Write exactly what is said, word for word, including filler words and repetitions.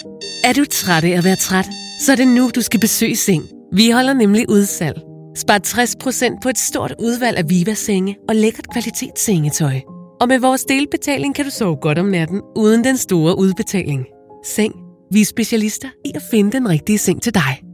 Er du træt af at være træt? Så er det nu, du skal besøge Seng. Vi holder nemlig udsalg. Spar tres procent på et stort udvalg af Viva-senge og lækkert kvalitetssengetøj. Og med vores delbetaling kan du sove godt om natten, uden den store udbetaling. Seng. Vi er specialister i at finde den rigtige seng til dig.